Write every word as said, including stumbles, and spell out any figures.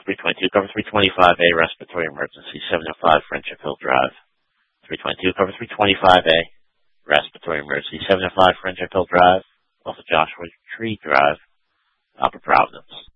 three twenty-two, cover three twenty-five A, respiratory emergency, seven oh five Friendship Hill Drive. three twenty-two, cover three twenty-five A, respiratory emergency, seven oh five Friendship Hill Drive, off of Joshua Tree Drive, Upper Providence.